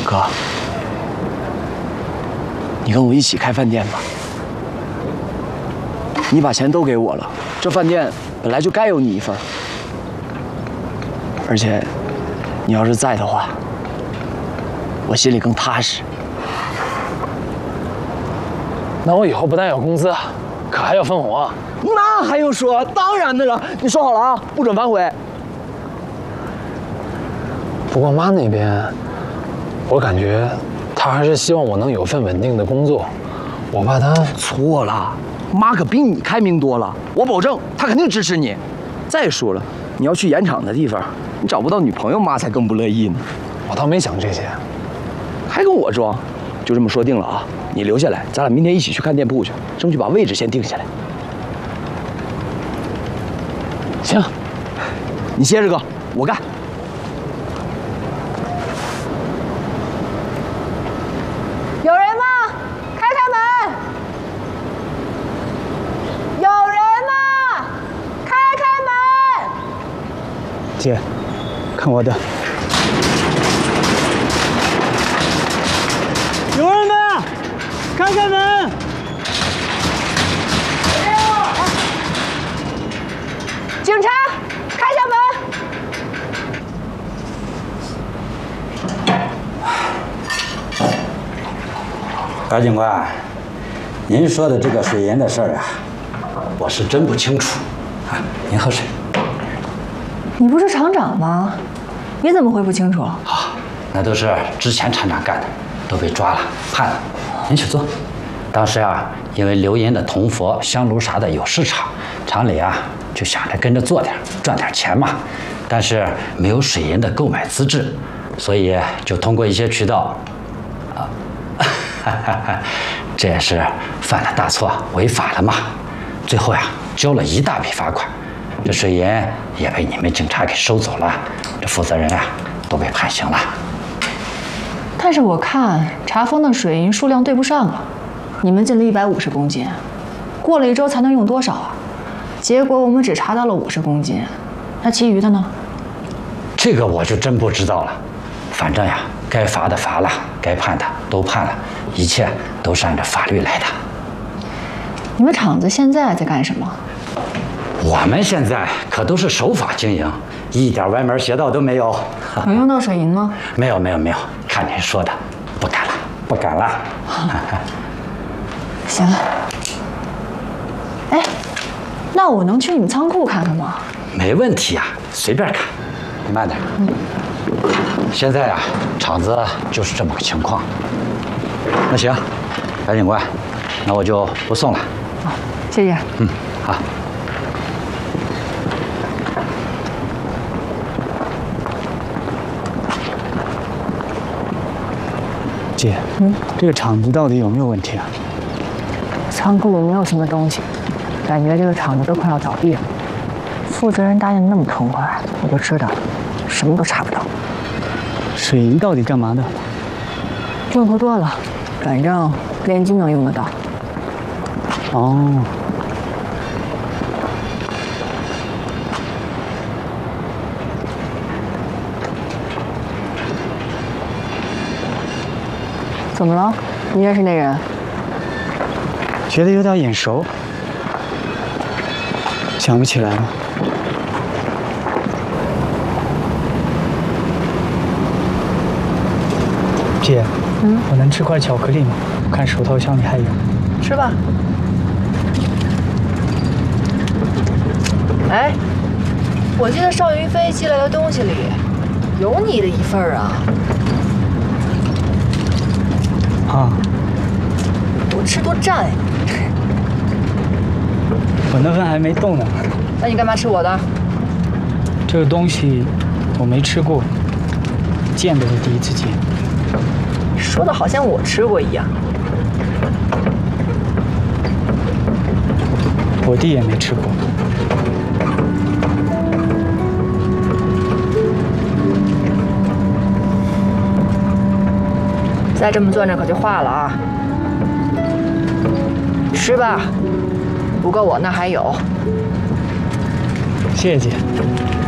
哥，你跟我一起开饭店吧。你把钱都给我了，这饭店本来就该有你一份。而且，你要是在的话，我心里更踏实。 那我以后不但有工资，可还要分红啊？ 那还用说？当然的了，你说好了啊，不准反悔。 不过妈那边，我感觉她还是希望我能有份稳定的工作，我怕她错了，妈可比你开明多了，我保证她肯定支持你。再说了，你要去盐场的地方，你找不到女朋友，妈才更不乐意呢。 我倒没想这些， 还跟我装，就这么说定了啊！你留下来，咱俩明天一起去看店铺去，争取把位置先定下来。 行， 你歇着，哥，我干。 有人吗？开门！有人吗？开门！ 姐，看我的。 有人吗？开门！ 警察，开门！ 白警官，您说的这个水银的事儿啊，我是真不清楚。啊，您喝水。 你不是厂长吗？你怎么会不清楚？ 啊，那都是之前厂长干的，都被抓了，判了。您请坐。当时啊，因为流银的铜佛、香炉啥的有市场，厂里啊就想着跟着做点，赚点钱嘛。但是没有水银的购买资质，所以就通过一些渠道，这也是犯了大错，违法了嘛。最后呀，交了一大笔罚款，这水银也被你们警察给收走了，这负责人啊都被判刑了。 但是我看查封的水银数量对不上啊，你们进了150公斤，过了1周才能用多少啊？结果我们只查到了50公斤，那其余的呢？ 这个我就真不知道了，反正呀，该罚的罚了，该判的都判了，一切都是按照法律来的。 你们厂子现在在干什么？ 我们现在可都是守法经营，一点歪门邪道都没有。 有用到水银吗？ 没有，看您说的，不敢了，不敢了。 行了。哎，那我能去你们仓库看看吗？ 没问题呀，随便看。慢点。现在啊，厂子就是这么个情况。那行，白警官，那我就不送了。 谢谢。 好。 姐，这个厂子到底有没有问题啊？ 仓库里没有什么东西，感觉这个厂子都快要倒闭了。负责人答应那么痛快，我就知道什么都查不到。 水银到底干嘛的？ 用途多了，反正炼金能用得到。 哦。 怎么了？你认识那人？ 觉得有点眼熟，想不起来了。姐，我能吃块巧克力吗？我看手套箱里还有。 吃吧。哎，我记得邵云飞寄来的东西里有你的一份啊。 啊， 我吃多占呀！ 我那份还没动呢。 那你干嘛吃我的？ 这个东西我没吃过，见都是第一次见。 说的好像我吃过一样。 我弟也没吃过。 再这么攥着可就化了啊！吃吧，不过我那还有。 谢谢姐。